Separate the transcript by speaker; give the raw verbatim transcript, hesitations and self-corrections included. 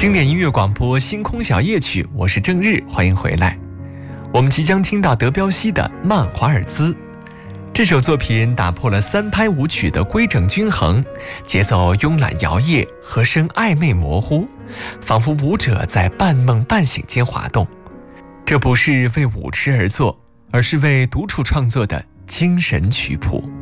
Speaker 1: 经典音乐广播《星空小夜曲》，我是郑日，欢迎回来。我们即将听到德彪西的《曼华尔兹》。这首作品打破了三拍舞曲的规整均衡，节奏慵懒摇曳，和声暧昧模糊，仿佛舞者在半梦半醒间滑动。这不是为舞池而作，而是为独处创作的精神曲谱。